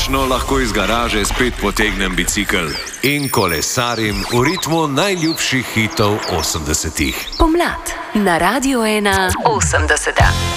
končno lahko iz garaže spet potegnem bicikel in kolesarim v ritmu najljubših hitov 80-ih. Pomlad na Radiu 1 80.